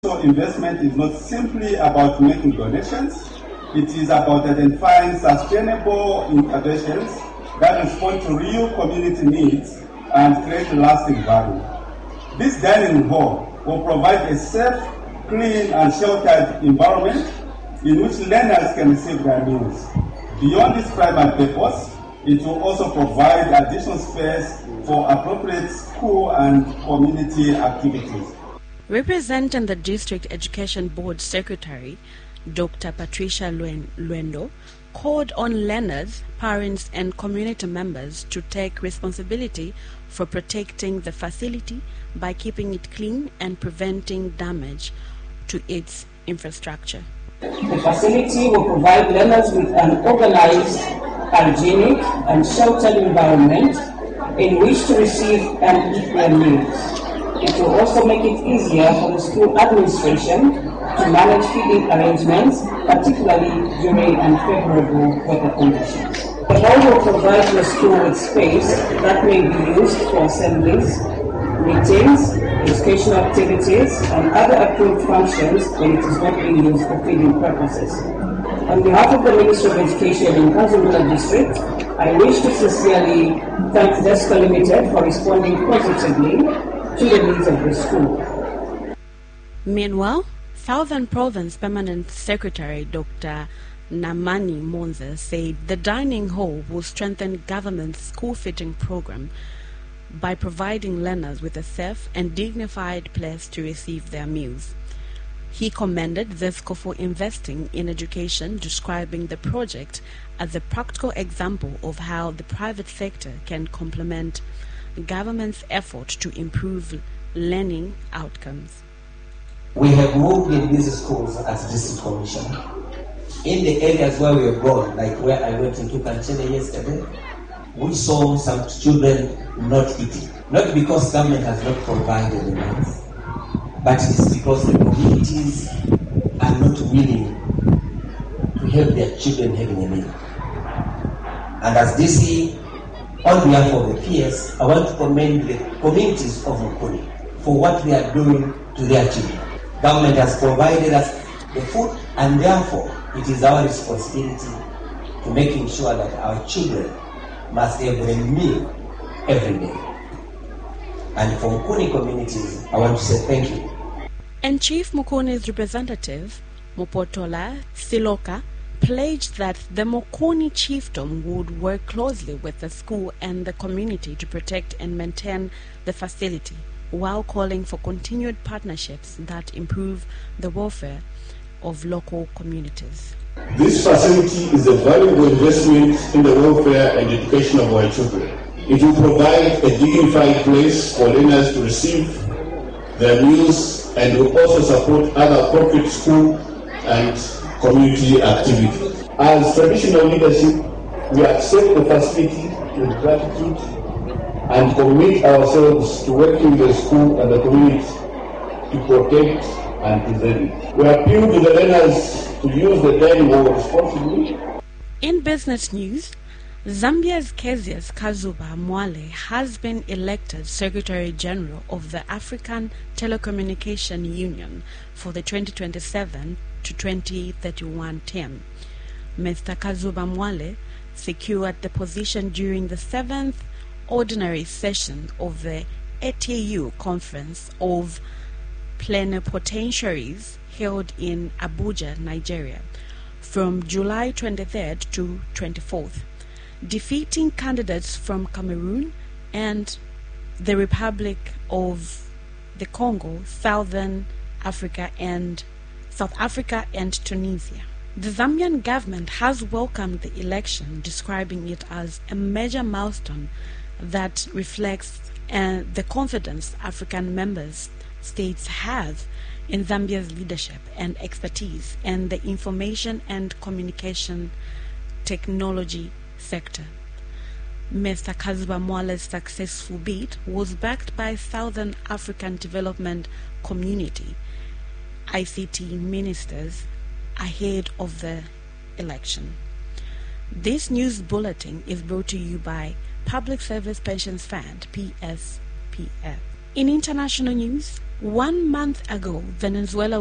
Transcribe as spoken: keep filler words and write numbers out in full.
So investment is not simply about making donations, it is about identifying sustainable interventions that respond to real community needs and create lasting value. This dining hall will provide a safe, clean and sheltered environment in which learners can receive their meals. Beyond its primary purpose, it will also provide additional space for appropriate school and community activities. Representing the District Education Board Secretary, Doctor Patricia Luendo, called on learners, parents and community members to take responsibility for protecting the facility by keeping it clean and preventing damage to its infrastructure. The facility will provide learners with an organized, hygienic and sheltered environment in which to receive and eat their meals. It will also make it easier for the school administration to manage feeding arrangements, particularly during unfavorable weather conditions. The hall will provide the school with space that may be used for assemblies, meetings, educational activities, and other approved functions when it is not being used for feeding purposes. On behalf of the Ministry of Education in KwaZulu District, I wish to sincerely thank DESCO Limited for responding positively to the needs of the school. Meanwhile, Southern Province Permanent Secretary Doctor Namani Monza said the dining hall will strengthen government's school feeding program by providing learners with a safe and dignified place to receive their meals. He commended DESCO for investing in education, describing the project as a practical example of how the private sector can complement government's effort to improve learning outcomes. We have moved in these schools as district commission. In the areas where we have gone, like where I went into Kanchene yesterday, we saw some children not eating. Not because government has not provided the meals, but it is because the communities are not willing to help their children having a meal. And as D C, on behalf of the P S, I want to commend the communities of Mukuni for what they are doing to their children. Government has provided us the food, and therefore it is our responsibility to making sure that our children must have a meal every day. And for Mukuni communities, I want to say thank you. And Chief Mukuni's representative, Mopotola Siloka, pledged that the Mukuni chiefdom would work closely with the school and the community to protect and maintain the facility, while calling for continued partnerships that improve the welfare of local communities. This facility is a valuable investment in the welfare and education of our children. It will provide a dignified place for learners to receive their meals and will also support other appropriate school and community activities. As traditional leadership, we accept the facility with gratitude and commit ourselves to working with the school and the community to protect and preserve it. We appeal to the learners to use the dining hall responsibly. In business news, Zambia's Kezias Kazuba Mwale has been elected Secretary General of the African Telecommunication Union for the twenty twenty-seven to twenty thirty-one term. Mister Kazuba Mwale secured the position during the seventh ordinary session of the A T U Conference of Plenipotentiaries held in Abuja, Nigeria, from July twenty-third to twenty-fourth, defeating candidates from Cameroon and the Republic of the Congo, Southern Africa and South Africa and Tunisia. The Zambian government has welcomed the election, describing it as a major milestone that reflects uh, the confidence African members states have in Zambia's leadership and expertise in the information and communication technology sector. Mister Kazuba Mwale's successful bid was backed by Southern African Development Community I C T ministers ahead of the election. This news bulletin is brought to you by Public Service Pensions Fund, P S P F. In international news, One month ago, Venezuela